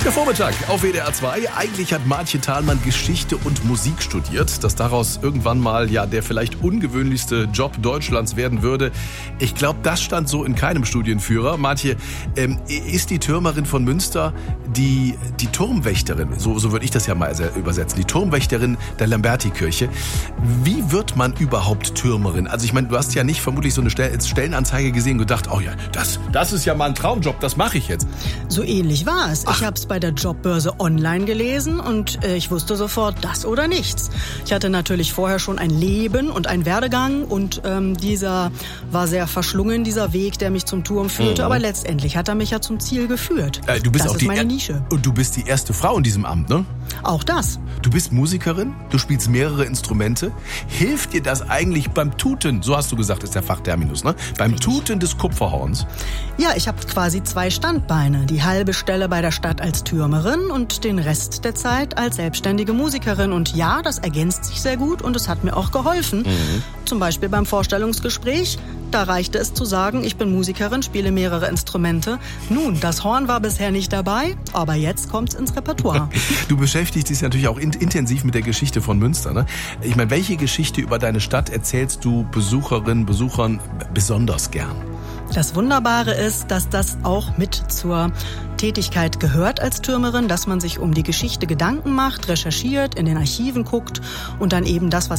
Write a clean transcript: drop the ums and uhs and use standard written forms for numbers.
Der Vormittag auf WDR 2. Eigentlich hat Maartje Thalmann Geschichte und Musik studiert, dass daraus irgendwann mal der vielleicht ungewöhnlichste Job Deutschlands werden würde. Ich glaube, das stand so in keinem Studienführer. Maartje, ist die Türmerin von Münster die Turmwächterin, so würde ich das ja mal übersetzen, die Turmwächterin der Lamberti-Kirche. Wie wird man überhaupt Türmerin? Also ich meine, du hast ja nicht vermutlich so eine Stellenanzeige gesehen und gedacht, oh ja, das ist ja mal ein Traumjob, das mache ich jetzt. So ähnlich war es. Ich habe es bei der Jobbörse online gelesen und ich wusste sofort, das oder nichts. Ich hatte natürlich vorher schon ein Leben und einen Werdegang und dieser war sehr verschlungen, dieser Weg, der mich zum Turm führte. Aber letztendlich hat er mich ja zum Ziel geführt. Du bist das auch ist meine Nische. Und du bist die erste Frau in diesem Amt, ne? Auch das. Du bist Musikerin, du spielst mehrere Instrumente. Hilft dir das eigentlich beim Tuten, so hast du gesagt, ist der Fachterminus, ne? Beim Tuten des Kupferhorns? Ja, ich habe quasi 2 Standbeine. Die halbe Stelle bei der Stadt als Türmerin und den Rest der Zeit als selbstständige Musikerin. Und ja, das ergänzt sich sehr gut und es hat mir auch geholfen. Zum Beispiel beim Vorstellungsgespräch. Da reichte es zu sagen, ich bin Musikerin, spiele mehrere Instrumente. Nun, das Horn war bisher nicht dabei, aber jetzt kommt's ins Repertoire. Du beschäftigst dich natürlich auch intensiv mit der Geschichte von Münster, ne? Ich meine, welche Geschichte über deine Stadt erzählst du Besucherinnen, Besuchern besonders gern? Das Wunderbare ist, dass das auch mit zur Tätigkeit gehört als Türmerin, dass man sich um die Geschichte Gedanken macht, recherchiert, in den Archiven guckt und dann eben das, was